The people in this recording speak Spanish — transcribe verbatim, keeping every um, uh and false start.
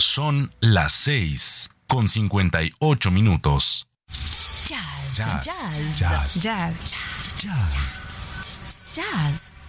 Son las seis con cincuenta y ocho minutos. Jazz. Jazz. Jazz. Jazz. Jazz. Jazz. Jazz.